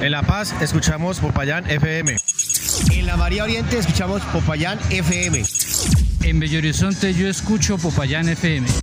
En La Paz escuchamos Popayán FM. En la María Oriente escuchamos Popayán FM. En Bello Horizonte yo escucho Popayán FM.